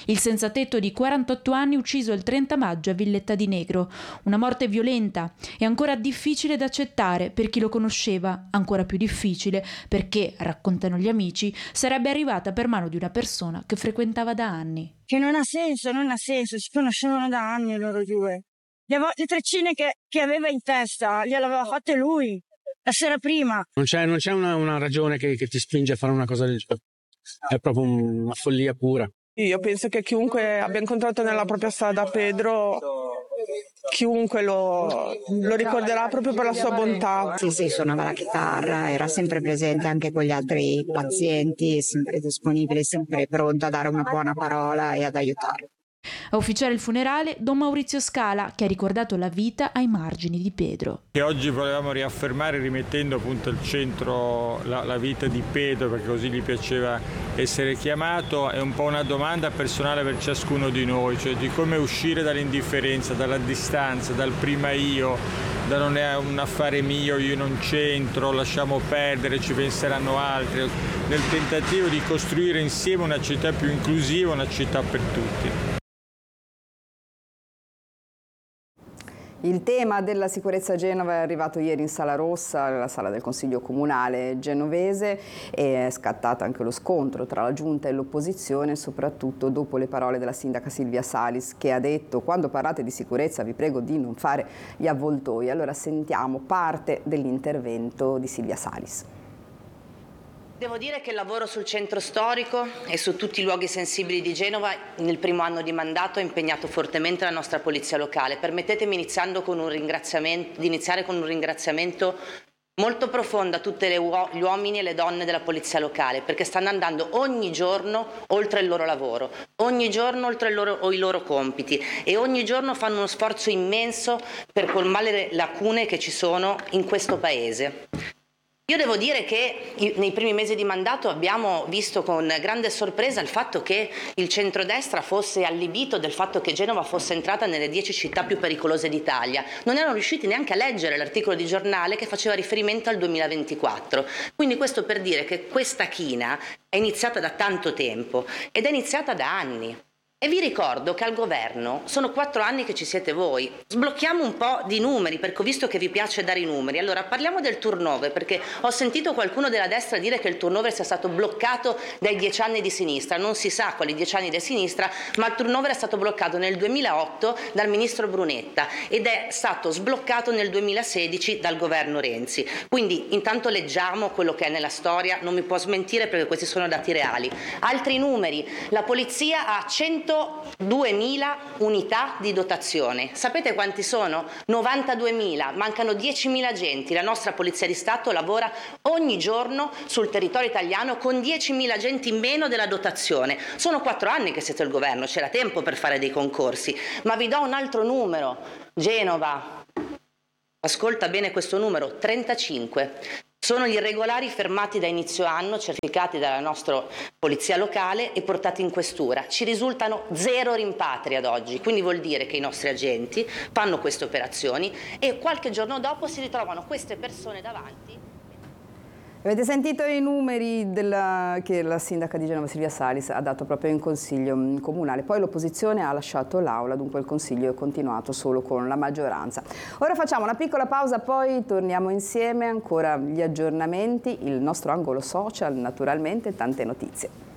Il senzatetto di 48 anni ucciso il 30 maggio a Villetta di Negro. Una morte violenta e ancora difficile da accettare per chi lo conosceva, ancora più difficile perché, raccontano gli amici, sarebbe arrivata per mano di una persona che frequentava da anni. Che non ha senso, si conoscevano da anni loro due. Le treccine che aveva in testa gliele aveva fatte lui la sera prima. Non c'è una ragione che ti spinge a fare una cosa del genere. È proprio una follia pura. Io penso che chiunque abbia incontrato nella propria strada Pedro, chiunque lo ricorderà proprio per la sua bontà. Sì, suonava la chitarra, era sempre presente anche con gli altri pazienti, sempre disponibile, sempre pronto a dare una buona parola e ad aiutare. A ufficiare il funerale Don Maurizio Scala, che ha ricordato la vita ai margini di Pedro. Che oggi volevamo riaffermare rimettendo appunto al centro la vita di Pedro, perché così gli piaceva essere chiamato. È un po' una domanda personale per ciascuno di noi, cioè di come uscire dall'indifferenza, dalla distanza, dal prima io, da non è un affare mio, io non c'entro, lasciamo perdere, ci penseranno altri, nel tentativo di costruire insieme una città più inclusiva, una città per tutti. Il tema della sicurezza a Genova è arrivato ieri in Sala Rossa, la sala del Consiglio Comunale genovese, e è scattato anche lo scontro tra la Giunta e l'opposizione, soprattutto dopo le parole della sindaca Silvia Salis, che ha detto: quando parlate di sicurezza vi prego di non fare gli avvoltoi. Allora sentiamo parte dell'intervento di Silvia Salis. Devo dire che il lavoro sul centro storico e su tutti i luoghi sensibili di Genova nel primo anno di mandato ha impegnato fortemente la nostra polizia locale. Permettetemi di iniziare con un ringraziamento molto profondo a tutti gli uomini e le donne della polizia locale, perché stanno andando ogni giorno oltre il loro lavoro, ogni giorno oltre i loro compiti e ogni giorno fanno uno sforzo immenso per colmare le lacune che ci sono in questo Paese. Io devo dire che nei primi mesi di mandato abbiamo visto con grande sorpresa il fatto che il centrodestra fosse allibito del fatto che Genova fosse entrata nelle 10 città più pericolose d'Italia. Non erano riusciti neanche a leggere l'articolo di giornale che faceva riferimento al 2024. Quindi questo per dire che questa china è iniziata da tanto tempo ed è iniziata da anni. E vi ricordo che al governo sono 4 anni che ci siete voi. Sblocchiamo un po' di numeri, perché ho visto che vi piace dare i numeri. Allora parliamo del turnover, perché ho sentito qualcuno della destra dire che il turnover sia stato bloccato dai 10 anni di sinistra. Non si sa quali 10 anni di sinistra, ma il turnover è stato bloccato nel 2008 dal ministro Brunetta ed è stato sbloccato nel 2016 dal governo Renzi. Quindi intanto leggiamo quello che è nella storia, non mi può smentire perché questi sono dati reali. Altri numeri: la polizia ha 102.000 unità di dotazione. Sapete quanti sono? 92.000, mancano 10.000 agenti. La nostra Polizia di Stato lavora ogni giorno sul territorio italiano con 10.000 agenti in meno della dotazione. Sono 4 anni che siete al governo, c'era tempo per fare dei concorsi. Ma vi do un altro numero. Genova, ascolta bene questo numero: 35. Sono gli irregolari fermati da inizio anno, certificati dalla nostra polizia locale e portati in questura. Ci risultano 0 rimpatri ad oggi, quindi vuol dire che i nostri agenti fanno queste operazioni e qualche giorno dopo si ritrovano queste persone davanti. Avete sentito i numeri che la sindaca di Genova Silvia Salis ha dato proprio in consiglio comunale. Poi l'opposizione ha lasciato l'aula, dunque il consiglio è continuato solo con la maggioranza. Ora facciamo una piccola pausa, poi torniamo insieme, ancora gli aggiornamenti, il nostro angolo social naturalmente, tante notizie.